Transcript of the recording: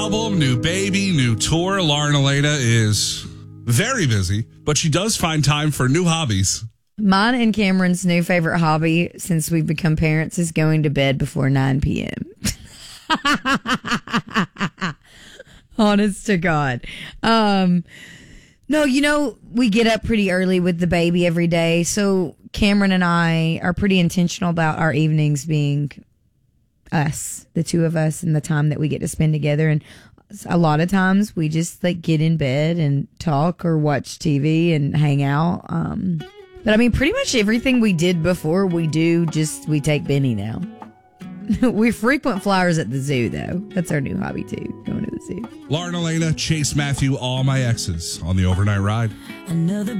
Album, new baby, new tour. Lauren Elena is very busy, but she does find time for new hobbies. Mine and Cameron's new favorite hobby since we've become parents is going to bed before 9 p.m. Honest to God. No, we get up pretty early with the baby every day. So Cameron and I are pretty intentional about our evenings being us, the two of us, and the time that we get to spend together. And a lot of times we just get in bed and talk or watch TV and hang out. But I mean, pretty much everything we did before we take Benny now. We're frequent flyers at the zoo, though. That's our new hobby, too, going to the zoo. Lauren Elena, Chase Matthew, all my exes on the overnight ride. Another